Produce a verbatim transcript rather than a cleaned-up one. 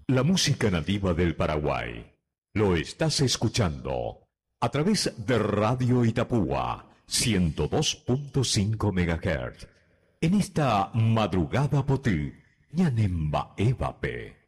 La música nativa del Paraguay. Lo estás escuchando a través de Radio Itapúa, ciento dos punto cinco megahertz. En esta madrugada potí, ñanemba evape.